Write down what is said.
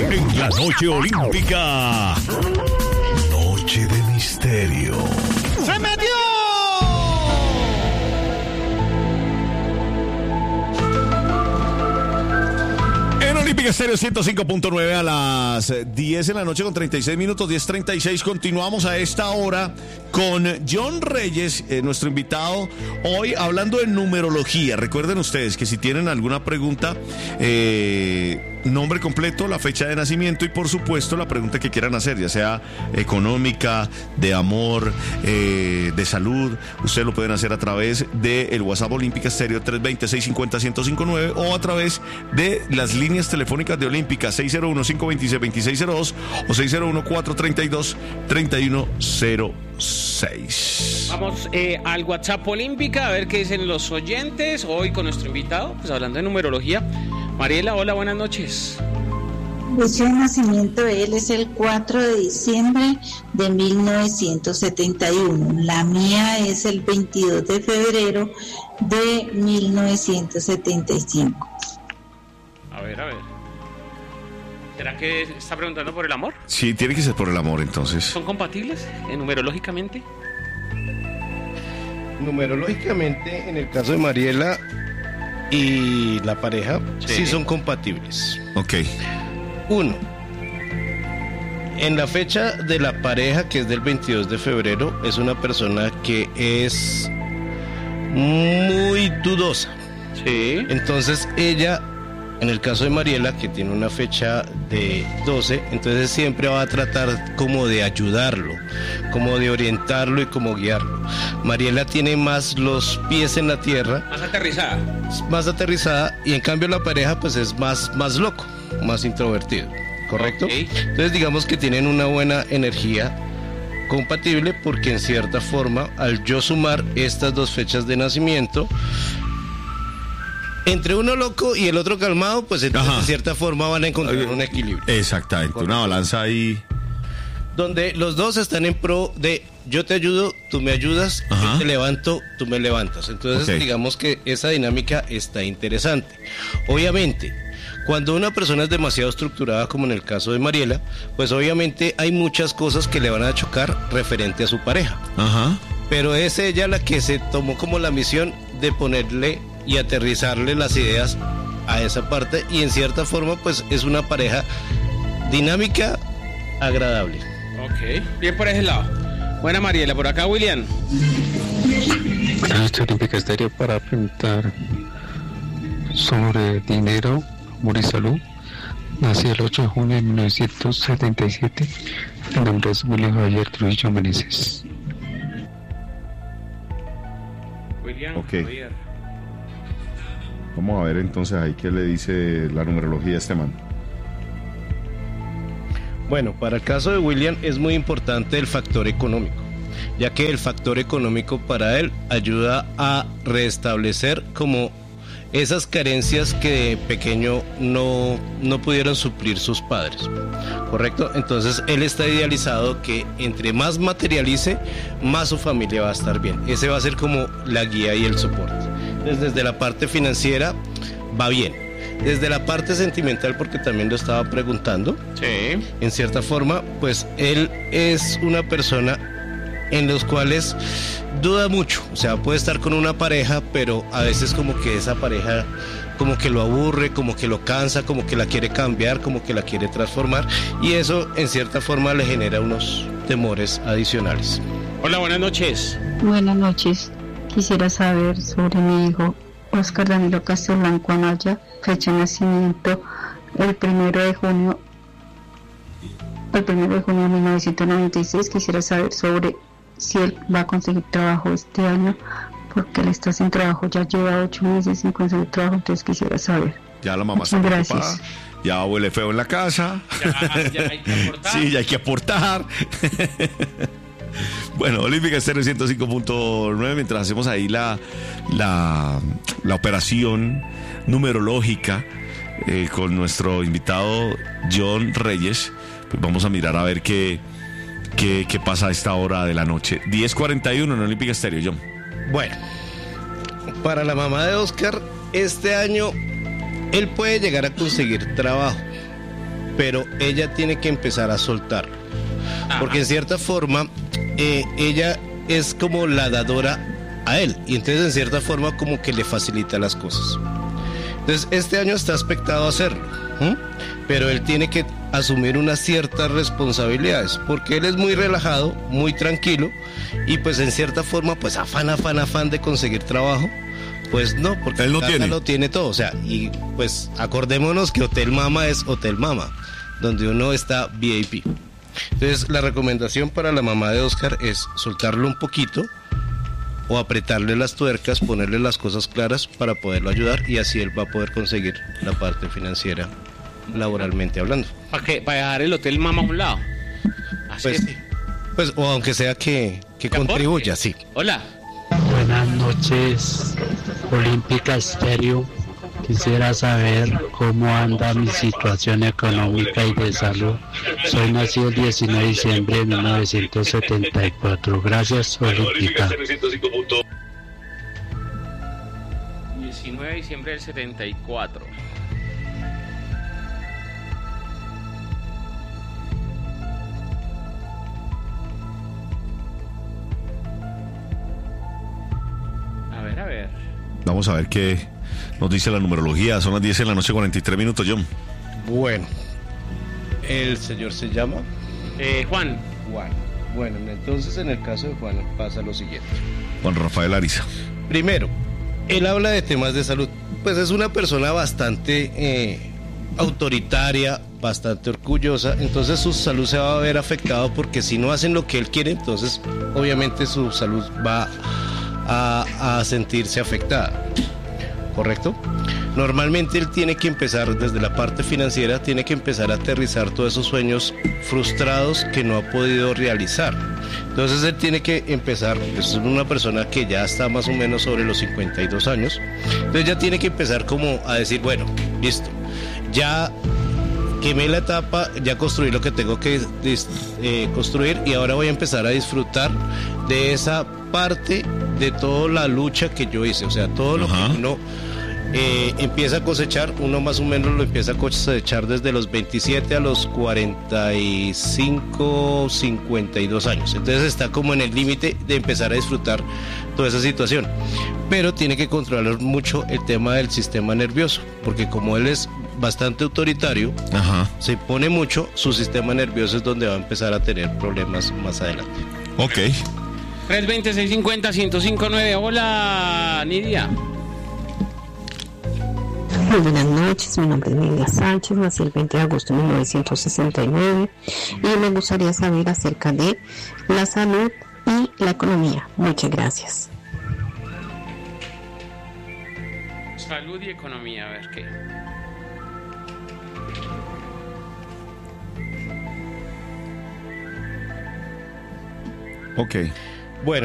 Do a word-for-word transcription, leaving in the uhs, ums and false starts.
En la noche olímpica, Noche de Misterio. ¡Se metió! Olímpica Estéreo ciento cinco punto nueve a las diez de la noche con treinta y seis minutos, diez treinta y seis. Continuamos a esta hora con John Reyes, eh, nuestro invitado hoy, hablando de numerología. Recuerden ustedes que si tienen alguna pregunta, eh, nombre completo, la fecha de nacimiento y por supuesto la pregunta que quieran hacer, ya sea económica, de amor, eh, de salud, ustedes lo pueden hacer a través del WhatsApp Olímpica Estéreo tres dos cero, seis cinco cero, uno cero cinco nueve o a través de las líneas telefónicas de Olímpica seis cero uno, cinco dos seis, dos seis cero dos o seis cero uno, cuatro tres dos, tres uno cero seis. Vamos eh, al WhatsApp Olímpica a ver qué dicen los oyentes hoy con nuestro invitado, pues hablando de numerología. Mariela, hola, buenas noches. Fecha de nacimiento de él es el cuatro de diciembre de mil novecientos setenta y uno. La mía es el veintidós de febrero de mil novecientos setenta y cinco. A ver, a ver. ¿Será que está preguntando por el amor? Sí, tiene que ser por el amor, entonces. ¿Son compatibles eh, numerológicamente? Numerológicamente, en el caso de Mariela y la pareja, sí, sí son compatibles. Ok. Uno, en la fecha de la pareja, que es del veintidós de febrero, es una persona que es muy dudosa. Sí. Entonces ella, en el caso de Mariela, que tiene una fecha de doce, entonces siempre va a tratar como de ayudarlo, como de orientarlo y como guiarlo. Mariela tiene más los pies en la tierra, más aterrizada, más aterrizada, y en cambio la pareja pues es más, más loco, más introvertido, ¿correcto? Okay. Entonces digamos que tienen una buena energía compatible, porque en cierta forma, al yo sumar estas dos fechas de nacimiento, entre uno loco y el otro calmado, pues entonces de cierta forma van a encontrar un equilibrio. Exactamente, correcto. Una balanza ahí. Donde los dos están en pro de yo te ayudo, tú me ayudas, Ajá. yo te levanto, tú me levantas. Entonces okay. digamos que esa dinámica está interesante. Obviamente, cuando una persona es demasiado estructurada, como en el caso de Mariela, pues obviamente hay muchas cosas que le van a chocar referente a su pareja. Ajá. Pero es ella la que se tomó como la misión de ponerle y aterrizarle las ideas a esa parte, y en cierta forma pues es una pareja dinámica, agradable. Ok, bien por ese lado. Buena Mariela, por acá William. Gracias, Olímpica Estéreo, para preguntar sobre dinero, amor y salud. Nací el ocho de junio de mil novecientos setenta y siete. Mi nombre es William Javier Trujillo Meneses. William, okay. Javier. Vamos a ver entonces ahí qué le dice la numerología a este man. Bueno, para el caso de William es muy importante el factor económico, ya que el factor económico para él ayuda a restablecer como esas carencias que de pequeño no, no pudieron suplir sus padres, ¿correcto? Entonces él está idealizado que entre más materialice, más su familia va a estar bien. Ese va a ser como la guía y el soporte. Entonces, desde la parte financiera va bien. Desde la parte sentimental, porque también lo estaba preguntando, sí. en cierta forma, pues él es una persona en los cuales duda mucho. O sea, puede estar con una pareja, pero a veces como que esa pareja como que lo aburre, como que lo cansa, como que la quiere cambiar, como que la quiere transformar, y eso en cierta forma le genera unos temores adicionales. Hola, buenas noches. Buenas noches. Quisiera saber sobre mi hijo Oscar Danilo Castelblanco Anaya, fecha de nacimiento el primero de junio el primero de junio de mil novecientos noventa y seis. Quisiera saber sobre si él va a conseguir trabajo este año, porque él está sin trabajo, ya lleva ocho meses sin conseguir trabajo, entonces quisiera saber. Ya la mamá está preocupada, ya huele feo en la casa, ya, ya hay que aportar. Sí, ya hay que aportar. Bueno, Olímpica Estéreo ciento cinco punto nueve, mientras hacemos ahí la, la, la operación numerológica eh, con nuestro invitado John Reyes, pues vamos a mirar a ver qué, qué, qué pasa a esta hora de la noche. diez cuarenta y uno en Olímpica Estéreo, John. Bueno, para la mamá de Oscar, este año él puede llegar a conseguir trabajo, pero ella tiene que empezar a soltar. Porque en cierta forma, eh, ella es como la dadora a él, y entonces en cierta forma como que le facilita las cosas. Entonces este año está expectado a hacerlo, ¿sí? Pero él tiene que asumir unas ciertas responsabilidades, porque él es muy relajado, muy tranquilo, y pues en cierta forma pues afán, afán, afán de conseguir trabajo. Pues no, porque él no Tata tiene. lo tiene todo, o sea, y pues acordémonos que Hotel Mama es Hotel Mama, donde uno está V I P. Entonces la recomendación para la mamá de Oscar es soltarlo un poquito o apretarle las tuercas, ponerle las cosas claras para poderlo ayudar, y así él va a poder conseguir la parte financiera laboralmente hablando. ¿Para qué? ¿Para dejar el Hotel Mama a un lado? Así Pues, es. pues o aunque sea que, que contribuya, sí. Hola. Buenas noches, Olímpica Estéreo. Quisiera saber cómo anda mi situación económica y de salud. Soy nacido el diecinueve de diciembre de mil novecientos setenta y cuatro. Gracias, Olímpica. diecinueve de diciembre del setenta y cuatro. A ver, a ver. Vamos a ver qué nos dice la numerología. Son las diez de la noche, cuarenta y tres minutos, John. Bueno, el señor se llama Eh, Juan. Juan. Bueno, entonces en el caso de Juan pasa lo siguiente. Juan Rafael Ariza. Primero, él habla de temas de salud. Pues es una persona bastante eh, autoritaria, bastante orgullosa, entonces su salud se va a ver afectada, porque si no hacen lo que él quiere, entonces obviamente su salud va a, a sentirse afectada. ¿Correcto? Normalmente él tiene que empezar desde la parte financiera, tiene que empezar a aterrizar todos esos sueños frustrados que no ha podido realizar. Entonces él tiene que empezar, es una persona que ya está más o menos sobre los cincuenta y dos años, entonces ya tiene que empezar como a decir, bueno, listo, ya quemé la etapa, ya construí lo que tengo que eh, construir, y ahora voy a empezar a disfrutar de esa parte de toda la lucha que yo hice, o sea, todo lo Ajá. que uno eh, empieza a cosechar, uno más o menos lo empieza a cosechar desde los veintisiete a los cuarenta y cinco, cincuenta y dos años, entonces está como en el límite de empezar a disfrutar toda esa situación, pero tiene que controlar mucho el tema del sistema nervioso, porque como él es bastante autoritario, Ajá. se impone mucho, su sistema nervioso es donde va a empezar a tener problemas más adelante. Ok. tres veinte, seiscientos cincuenta, ciento cinco nueve. Hola, Nidia. Muy buenas noches, mi nombre es Nidia Sánchez, nací el veinte de agosto de mil novecientos sesenta y nueve y me gustaría saber acerca de la salud y la economía. Muchas gracias. Salud y economía, a ver qué. Ok.